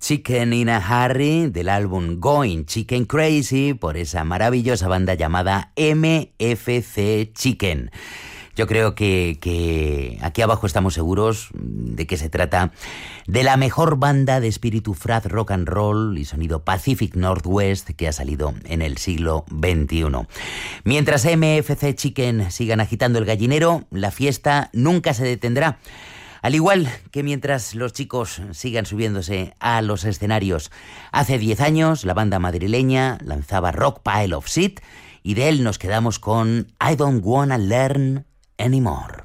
Chicken in a Hurry del álbum Going Chicken Crazy por esa maravillosa banda llamada MFC Chicken. Yo creo que aquí abajo estamos seguros de que se trata de la mejor banda de espíritu frat rock and roll y sonido Pacific Northwest que ha salido en el siglo XXI. Mientras MFC Chicken sigan agitando el gallinero, la fiesta nunca se detendrá. Al igual que mientras los chicos sigan subiéndose a los escenarios. Hace 10 años, la banda madrileña lanzaba Rock Pile of Shit y de él nos quedamos con I Don't Wanna Learn Anymore.